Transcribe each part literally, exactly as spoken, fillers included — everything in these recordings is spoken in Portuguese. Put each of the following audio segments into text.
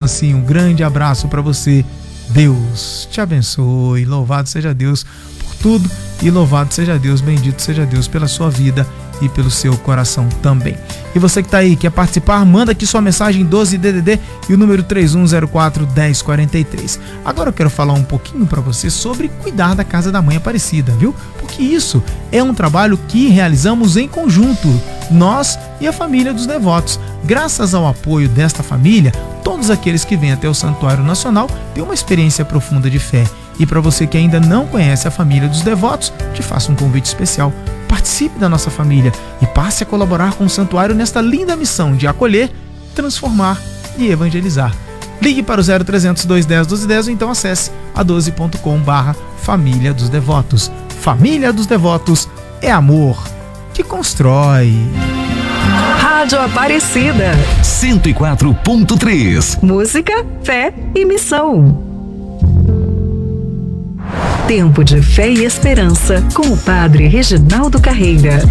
assim, um grande abraço para você. Deus te abençoe. Louvado seja Deus por tudo e louvado seja Deus, bendito seja Deus pela sua vida e pelo seu coração também. E você que está aí, quer participar, manda aqui sua mensagem doze D D D e o número três um zero quatro, um zero quatro três. Agora eu quero falar um pouquinho para você sobre cuidar da casa da mãe Aparecida, viu? Porque isso é um trabalho que realizamos em conjunto, nós e a família dos devotos. Graças ao apoio desta família, todos aqueles que vêm até o Santuário Nacional têm uma experiência profunda de fé. E para você que ainda não conhece a família dos devotos, te faço um convite especial. Participe da nossa família e passe a colaborar com o Santuário nesta linda missão de acolher, transformar e evangelizar. Ligue para o zero trezentos, dois dez, doze dez ou então acesse a doze ponto com barra Família dos Devotos. Família dos Devotos é amor que constrói. Rádio Aparecida cento e quatro ponto três. Música, fé e missão. Tempo de fé e esperança com o Padre Reginaldo Carreira.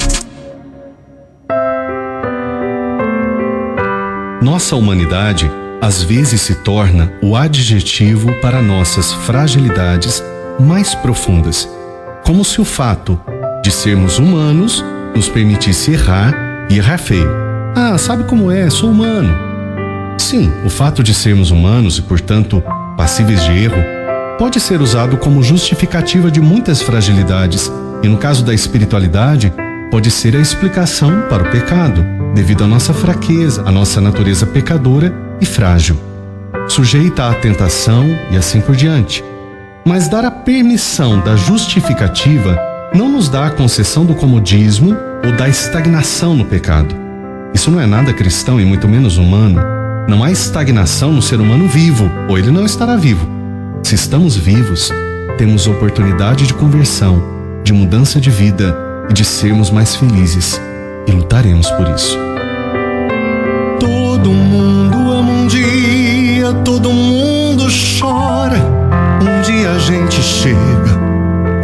Nossa humanidade às vezes se torna o adjetivo para nossas fragilidades mais profundas, como se o fato de sermos humanos nos permitisse errar e errar feio. Ah, sabe como é? Sou humano. Sim, o fato de sermos humanos e, portanto, passíveis de erro pode ser usado como justificativa de muitas fragilidades e, no caso da espiritualidade, pode ser a explicação para o pecado, devido à nossa fraqueza, à nossa natureza pecadora e frágil, sujeita à tentação e assim por diante. Mas dar a permissão da justificativa não nos dá a concessão do comodismo ou da estagnação no pecado. Isso não é nada cristão e muito menos humano. Não há estagnação no ser humano vivo, ou ele não estará vivo. Se estamos vivos, temos oportunidade de conversão, de mudança de vida e de sermos mais felizes. E lutaremos por isso. Todo mundo